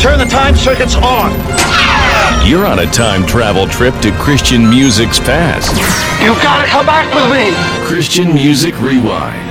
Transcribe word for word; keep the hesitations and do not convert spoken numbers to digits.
turn the time circuits on. You're on a time travel trip to Christian music's past. You gotta come back with me. Christian Music Rewind.